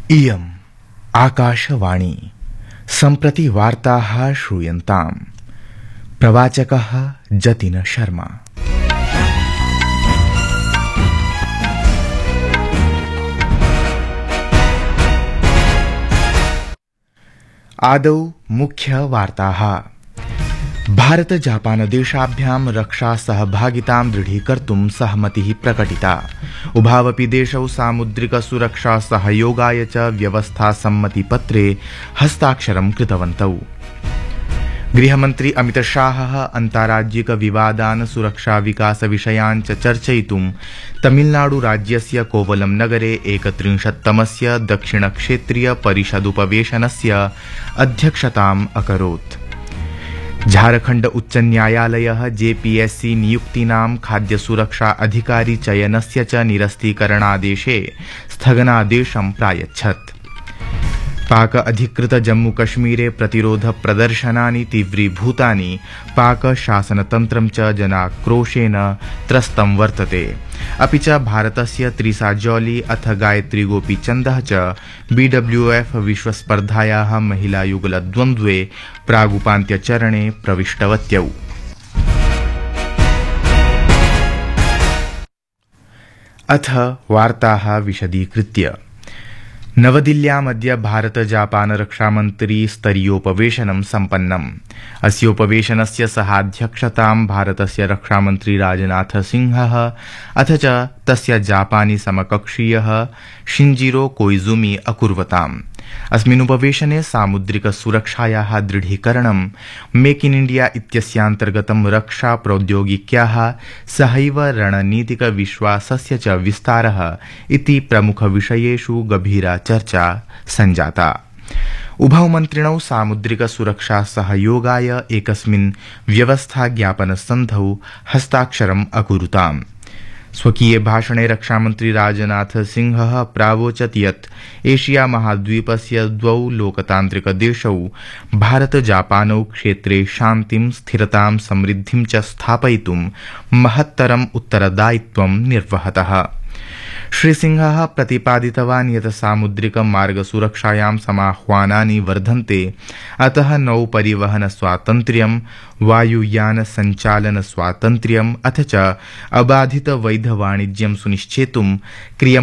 इयम् आकाशवाणी सम्प्रति वार्ताः श्रूयन्ताम्। प्रवाचकः जतिन शर्मा। आदौ मुख्यवार्ताः। भारत जापान देशाभ्यां रक्षा सहभागितां दृढीकर्तुं सहमतिः प्रकटिता। उभावपि देशौ सामुद्रिक सुरक्षा सहयोगाय च व्यवस्था सम्मतिपत्रे हस्ताक्षरं कृतवन्तौ। गृहमन्त्री अमित शाहः अन्ताराज्यिक विवादान् सुरक्षा विकास विषयान् च चर्चयितुं तमिलनाडु राज्यस्य कोवलम नगरे 31तमस्य दक्षिण क्षेत्रीय परिषदुपवेशनस्य अध्यक्षताम् अकरोत्। झारखण्ड उच्च न्यायालयः जेपीएससी नियुक्तीनां खाद्य सुरक्षा अधिकारी चयनस्य च निरस्तीकरणादेशे स्थगनादेशं प्रायच्छत्। पाक अधिकृत जम्मू कश्मीरे प्रतिरोध प्रदर्शनानि तीव्रीभूतानि। पाक शासनतन्त्रं च जनाक्रोशेन त्रस्तं वर्तते। अपि च भारतस्य त्रिसा जॉली अथ गायत्री गोपीचन्दः च बीडब्ल्यूएफ विश्वस्पर्धायाः महिलायुगलद्वन्द्वे प्रागुपान्त्यचरणे प्रविष्टवत्यौ। अथ वार्ताः विशदीकृत्य। नवदिल्ल्यामद्य भारत जापान रक्षामन्त्री स्तरीयोपवेशनं सम्पन्नम्। अस्योपवेशनस्य सहाध्यक्षतां भारतस्य रक्षामन्त्री राजनाथ सिंहः अथ च तस्य जापानी समकक्षीयः शिंजिरो कोइजुमी अकुर्वताम्। अस्मिन् उपवेशने सामुद्रिक सुरक्षायाः दृढीकरणं, मेक इन इण्डिया इत्यस्यान्तर्गतं रक्षा प्रौद्योगिक्याः सहैव रणनीतिक विश्वासस्य च विस्तारः इति प्रमुखविषयेषु गभीरा चर्चा सञ्जाता। उभौ मन्त्रिणौ सामुद्रिक सुरक्षा सहयोगाय एकस्मिन् व्यवस्था ज्ञापन सन्धौ हस्ताक्षरम् अकुरुताम्। स्वकीये भाषणे रक्षामन्त्री राजनाथ सिंहः प्रावोचत् यत् एशिया महाद्वीपस्य द्वौ लोकतान्त्रिक देशौ भारत जापानौ क्षेत्रे शान्तिं, स्थिरतां, समृद्धिं च स्थापयितुं महत्तरम् उत्तरदायित्वं निर्वहतः। श्रीसिंहः प्रतिपादितवान् यत् सामुद्रिक मार्ग सुरक्षायां समाह्वानानि वर्धन्ते, अतः नौ परिवहन स्वातन्त्र्यं, वायुयान सञ्चालन स्वातन्त्र्यम् अथ च अबाधित वैध वाणिज्यं सुनिश्चेतुं